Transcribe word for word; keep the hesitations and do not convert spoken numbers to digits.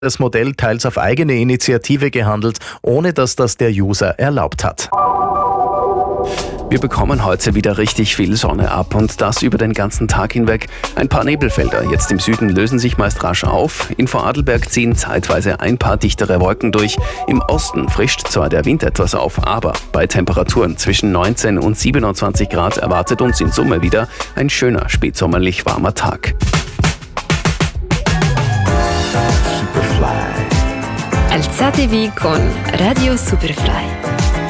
das Modell teils auf eigene Initiative gehandelt, ohne dass das der User erlaubt hat. Wir bekommen heute wieder richtig viel Sonne ab und das über den ganzen Tag hinweg. Ein paar Nebelfelder jetzt im Süden lösen sich meist rasch auf. In Vorarlberg ziehen zeitweise ein paar dichtere Wolken durch. Im Osten frischt zwar der Wind etwas auf, aber bei Temperaturen zwischen neunzehn und siebenundzwanzig Grad erwartet uns in Summe wieder ein schöner spätsommerlich warmer Tag. Alzatevi con Radio Superfly.